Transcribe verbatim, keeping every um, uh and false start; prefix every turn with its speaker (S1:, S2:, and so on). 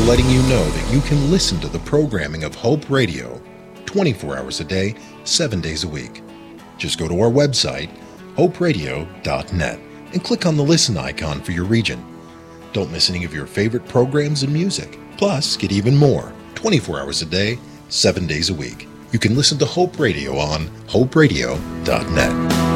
S1: letting you know that you can listen to the programming of Hope Radio twenty-four hours a day, seven days a week. Just go to our website, hope radio dot net, and click on the listen icon for your region. Don't miss any of your favorite programs and music. Plus, get even more, twenty-four hours a day, seven days a week. You can listen to Hope Radio on hope radio dot net.